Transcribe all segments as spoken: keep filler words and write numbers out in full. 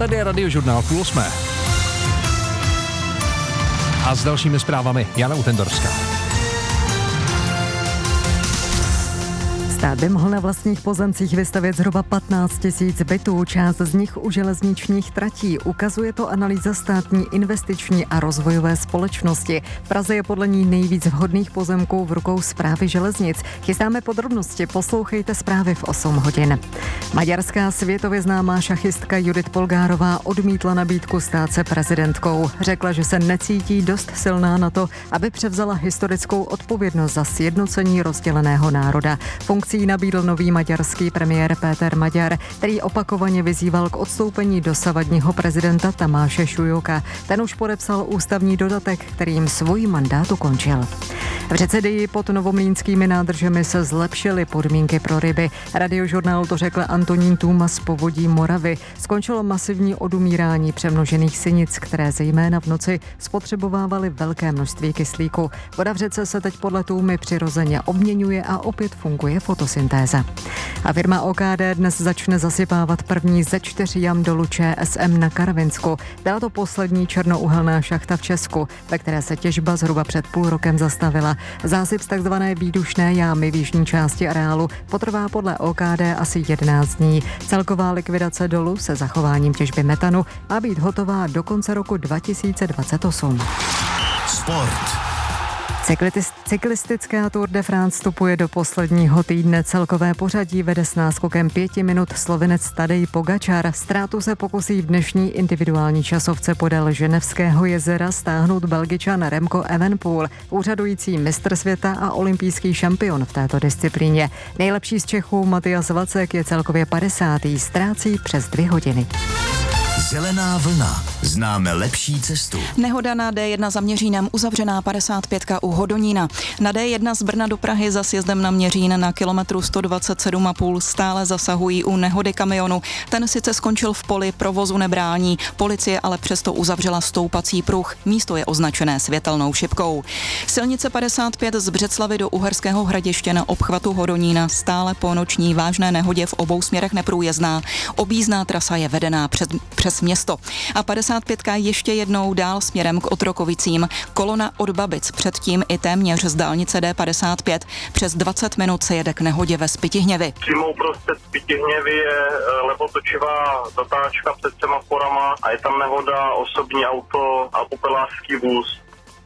Tady je Radiožurnál půl osmé. A s dalšími zprávami Jana Utendorská. Stát by mohl na vlastních pozemcích vystavět zhruba patnáct tisíc bytů, část z nich u železničních tratí. Ukazuje to analýza státní investiční a rozvojové společnosti. V Praze je podle ní nejvíc vhodných pozemků v rukou Správy železnic. Chystáme podrobnosti, poslouchejte zprávy v osm hodin. Maďarská světově známá šachistka Judith Polgárová odmítla nabídku stát se prezidentkou. Řekla, že se necítí dost silná na to, aby převzala historickou odpovědnost za sjednocení rozděleného národa. Funkci nabídl nový maďarský premiér Péter Maďar, který opakovaně vyzýval k odstoupení dosavadního prezidenta Tamáše Šujoka. Ten už podepsal ústavní dodatek, kterým svůj mandát ukončil. V Řecedii pod novomlýnskými nádržemi se zlepšily podmínky pro ryby. Radiožurnál to řekl Antonín Tůma z Povodí Moravy. Skončilo masivní odumírání přemnožených sinic, které zejména v noci spotřebovávaly velké množství kyslíku. Voda v řece se teď podle Tůmy přirozeně obměňuje a opět funguje fotosyntéza. A firma O K D dnes začne zasypávat první ze čtyř jam dolu Č S M na Karvinsku. Byla to poslední černouhelná šachta v Česku, ve které se těžba zhruba před půl rokem zastavila. Zásyp z takzvané výdušné jámy v jižní části areálu potrvá podle O K D asi jedenáct dní. Celková likvidace dolu se zachováním těžby metanu má být hotová do konce roku dva tisíce dvacet osm. Sport. Cyklistická Tour de France vstupuje do posledního týdne. Celkové pořadí vede s náskokem pěti minut Slovinec Tadej Pogačar. Ztrátu se pokusí v dnešní individuální časovce podél Ženevského jezera stáhnout Belgičan Remco Evenepoel, úřadující mistr světa a olympijský šampion v této disciplíně. Nejlepší z Čechů Matyas Vacek je celkově padesátý, ztrácí přes dvě hodiny. Zelená vlna. Známe lepší cestu. Nehoda na D jedna za Měřínem, uzavřená padesát pět u Hodonína. Na D jedna z Brna do Prahy za sjezdem na Měřín na kilometru sto dvacet sedm a půl stále zasahují u nehody kamionu. Ten sice skončil v poli, provozu nebrání, policie ale přesto uzavřela stoupací pruh. Místo je označené světelnou šipkou. Silnice padesát pět z Břeclavy do Uherského Hradiště na obchvatu Hodonína stále po noční vážné nehodě v obou směrech neprůjezdná. Objízdná trasa je vedená před, přes město. A padesát pět ještě jednou dál směrem k Otrokovicím. Kolona od Babic, předtím i téměř z dálnice D padesát pět. Přes dvacet minut se jede k nehodě ve Spytihněvi. Přímo uprostřed Spytihněvy je levotočivá zatáčka před semaforama a je tam nehoda, osobní auto a popelářský vůz.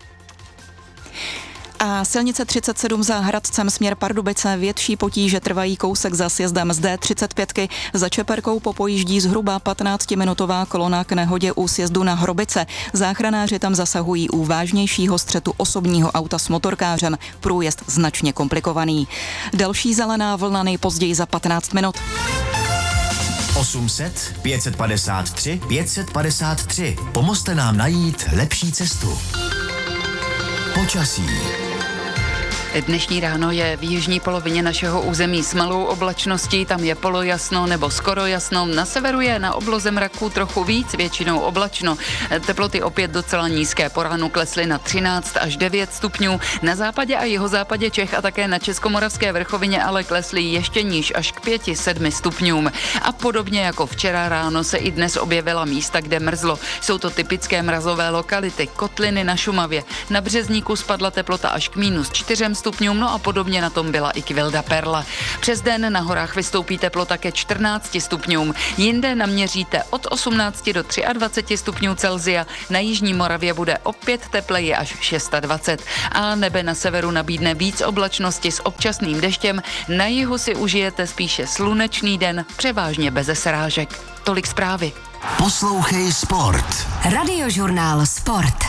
A silnice třicet sedm za Hradcem směr Pardubice, větší potíže trvají kousek za sjezdem z D třicet pět. Za Čeperkou popojíždí zhruba patnáctiminutová kolona k nehodě u sjezdu na Hrobice. Záchranáři tam zasahují u vážnějšího střetu osobního auta s motorkářem. Průjezd značně komplikovaný. Další zelená vlna nejpozději za patnáct minut. osm set, pět set padesát tři, pět set padesát tři. Pomozte nám najít lepší cestu. Počasí. Dnešní ráno je v jižní polovině našeho území s malou oblačností, tam je polojasno nebo skoro jasno. Na severu je na obloze mraků trochu víc, většinou oblačno. Teploty opět docela nízké, po ránu klesly na třináct až devět stupňů. Na západě a jihozápadě Čech a také na Českomoravské vrchovině ale klesly ještě níž až k pěti sedmi stupňům. A podobně jako včera ráno se i dnes objevila místa, kde mrzlo. Jsou to typické mrazové lokality, kotliny na Šumavě. Na Březníku spadla teplota až k minus čtyřem stupňům, no a podobně na tom byla i Kvilda Perla. Přes den na horách vystoupí teplota ke čtrnácti stupňům. Jinde naměříte od osmnácti do dvaceti tří stupňů Celsia. Na jižní Moravě bude opět tepleji až dvacet šest. A nebe na severu nabídne víc oblačnosti s občasným deštěm. Na jihu si užijete spíše slunečný den, převážně beze srážek. Tolik zprávy. Poslouchej Sport. Radiožurnál Sport.